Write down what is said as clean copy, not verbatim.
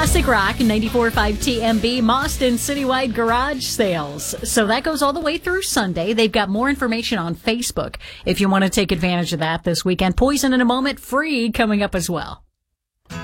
Classic Rock 94.5 TMB, Mauston Citywide Garage Sales. So that goes all the way through Sunday. They've got more information on Facebook if you want to take advantage of that this weekend. Poison in a Moment, free, coming up as well.